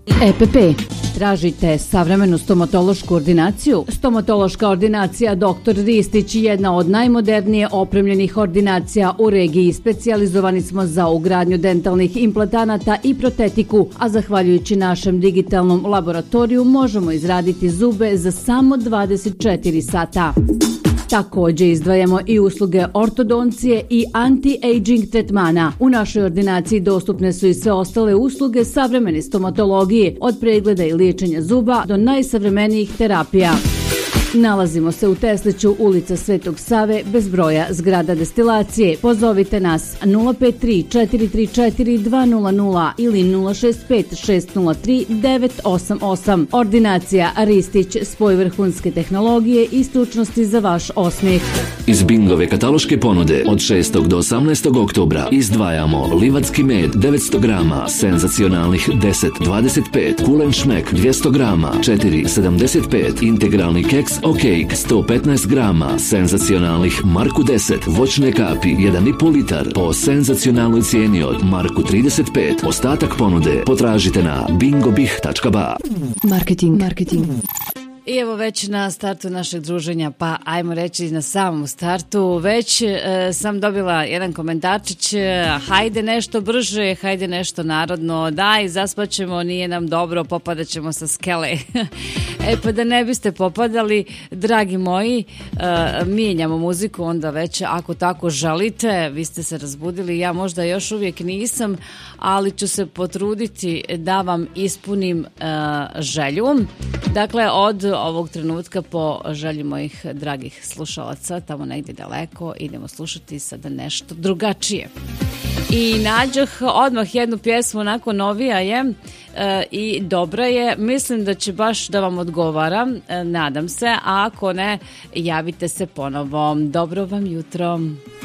EPP. Tražite savremenu stomatološku ordinaciju? Stomatološka ordinacija Dr. Ristić je jedna od najmodernije opremljenih ordinacija u regiji. Specijalizovani smo za ugradnju dentalnih implantanata i protetiku, a zahvaljujući našem digitalnom laboratoriju možemo izraditi zube za samo 24 sata. Također izdvajamo i usluge ortodoncije i anti-aging tretmana. U našoj ordinaciji dostupne su i sve ostale usluge savremene stomatologije, od pregleda i liječenja zuba do najsavremenijih terapija. Nalazimo se u Tesliću, ulica Svetog Save, bez broja, zgrada destilacije. Pozovite nas 053 434 200 ili 065 603 988. Ordinacija Ristić, spoj vrhunske tehnologije i stručnosti za vaš osmijeh. Iz Bingove kataloške ponude od 6. do 18. oktobra izdvajamo livatski med 900 grama, senzacionalnih 10,25, kulen šmek 200 grama, 4,75, integralni keks Okejk 115 grama, senzacionalnih Marku 10, voćne kapi 1,5 litar po senzacionalnoj cijeni od Marku 35. Ostatak ponude potražite na bingobih.ba. Marketing. I evo već na startu našeg druženja, pa ajmo reći na samom startu, već sam dobila jedan komentarčić, hajde nešto brže, hajde nešto narodno, daj, zaspaćemo, nije nam dobro, popadat ćemo sa skele. Pa da ne biste popadali, dragi moji, mijenjamo muziku onda već, ako tako želite, vi ste se razbudili, ja možda još uvijek nisam, ali ću se potruditi da vam ispunim želju. Dakle, od ovog trenutka po želji mojih dragih slušalaca, tamo negdje daleko, idemo slušati sada nešto drugačije. I nađoh odmah jednu pjesmu, onako novija je i dobra je, mislim da će baš da vam odgovara, nadam se, a ako ne, javite se ponovo. Dobro vam jutro.